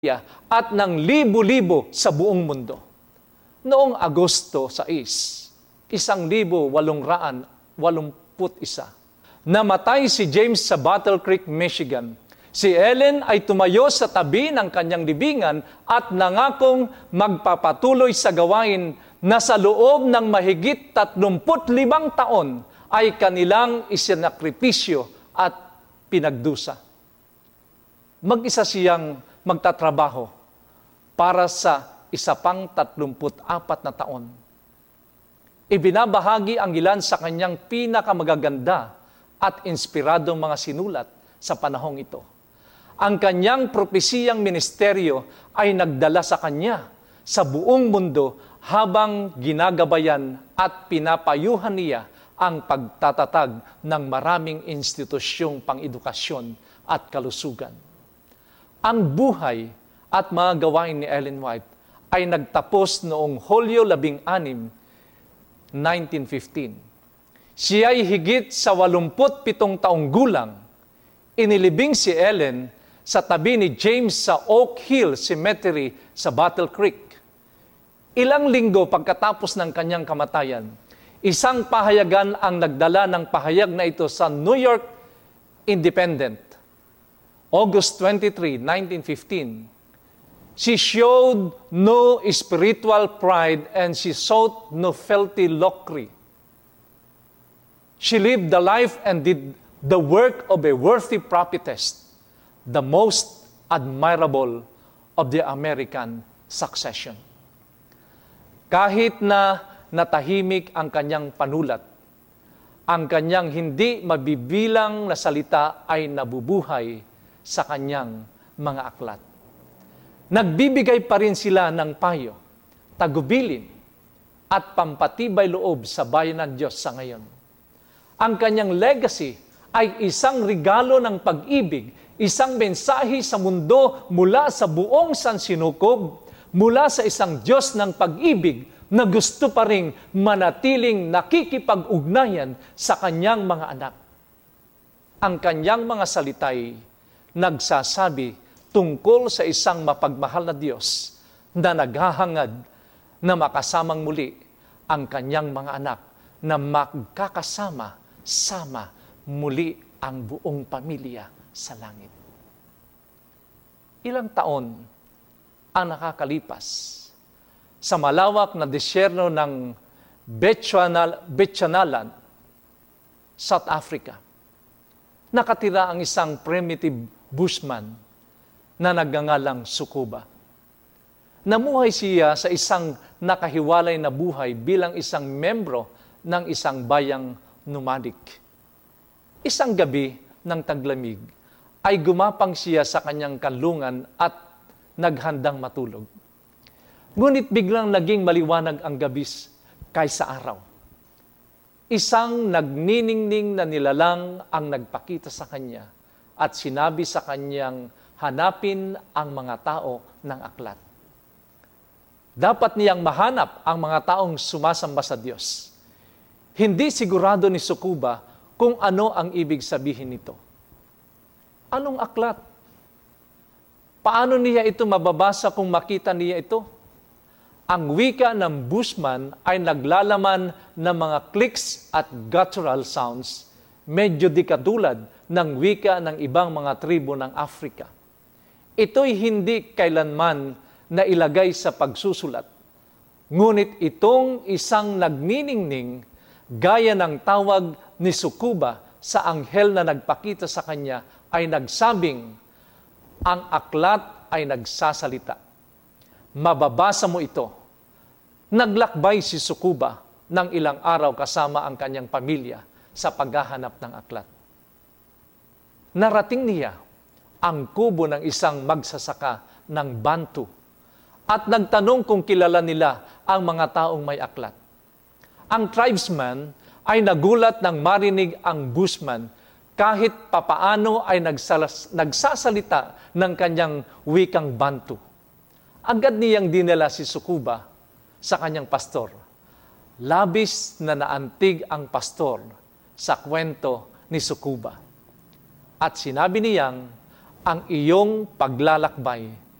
at ng libo-libo sa buong mundo. Noong Agosto 6, 1881, namatay si James sa Battle Creek, Michigan. Si Ellen ay tumayo sa tabi ng kanyang libingan at nangakong magpapatuloy sa gawain na sa loob ng mahigit 35 taon ay kanilang isinakripisyo at pinagdusa. Mag-isa siyang magtatrabaho para sa isa pang 34 na taon. Ibinabahagi ang ilan sa kanyang pinakamagaganda at inspiradong mga sinulat sa panahong ito. Ang kanyang propesiyang ministeryo ay nagdala sa kanya sa buong mundo habang ginagabayan at pinapayuhan niya ang pagtatatag ng maraming institusyong pang-edukasyon at kalusugan. Ang buhay at mga gawain ni Ellen White ay nagtapos noong Hulyo 16, 1915. Siya ay higit sa 87 taong gulang. Inilibing si Ellen sa tabi ni James sa Oak Hill Cemetery sa Battle Creek. Ilang linggo pagkatapos ng kanyang kamatayan, isang pahayagan ang nagdala ng pahayag na ito sa New York Independent. August 23, 1915, she showed no spiritual pride and she sought no filthy lucre. She lived the life and did the work of a worthy prophetess, the most admirable of the American succession. Kahit na natahimik ang kanyang panulat, ang kanyang hindi mabibilang na salita ay nabubuhay sa kanyang mga aklat. Nagbibigay pa rin sila ng payo, tagubilin, at pampatibay loob sa bayan ng Diyos sa ngayon. Ang kanyang legacy ay isang regalo ng pag-ibig, isang mensahe sa mundo mula sa buong sansinukob, mula sa isang Diyos ng pag-ibig na gusto pa ring manatiling nakikipag-ugnayan sa kanyang mga anak. Ang kanyang mga salitay nagsasabi tungkol sa isang mapagmahal na Diyos na naghahangad na makasamang muli ang kanyang mga anak na magkakasama-sama muli ang buong pamilya sa langit. Ilang taon ang nakakalipas sa malawak na desyerno ng Bechuanaland, South Africa. Nakatira ang isang primitive bushman na nagngangalang Sukuba. Namuhay siya sa isang nakahiwalay na buhay bilang isang membro ng isang bayang nomadic. Isang gabi ng taglamig ay gumapang siya sa kanyang kanlungan at naghandang matulog. Ngunit biglang naging maliwanag ang gabi kaysa araw. Isang nagniningning na nilalang ang nagpakita sa kanya at sinabi sa kanyang hanapin ang mga tao ng aklat. Dapat niyang mahanap ang mga taong sumasamba sa Diyos. Hindi sigurado ni Sukuba kung ano ang ibig sabihin nito. Anong aklat? Paano niya ito mababasa kung makita niya ito? Ang wika ng bushman ay naglalaman ng mga clicks at guttural sounds, medyo di katulad ng wika ng ibang mga tribo ng Africa. Ito'y hindi kailanman na ilagay sa pagsusulat. Ngunit itong isang nagniningning, gaya ng tawag ni Sukuba sa anghel na nagpakita sa kanya, ay nagsabing, ang aklat ay nagsasalita. Mababasa mo ito. Naglakbay si Sukuba ng ilang araw kasama ang kanyang pamilya sa paghahanap ng aklat. Narating niya ang kubo ng isang magsasaka ng Bantu at nagtanong kung kilala nila ang mga taong may aklat. Ang tribesman ay nagulat nang marinig ang bushman kahit papaano ay nagsasalita ng kanyang wikang Bantu. Agad niyang dinala si Sukuba sa kanyang pastor. Labis na naantig ang pastor sa kwento ni Sukuba. At sinabi niyang, ang iyong paglalakbay